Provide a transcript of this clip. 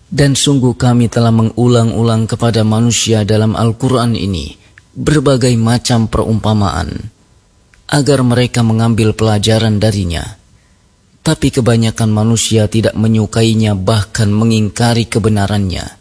Dan sungguh kami telah mengulang-ulang kepada manusia dalam Al-Quran ini berbagai macam perumpamaan, agar mereka mengambil pelajaran darinya. Tapi kebanyakan manusia tidak menyukainya, bahkan mengingkari kebenarannya.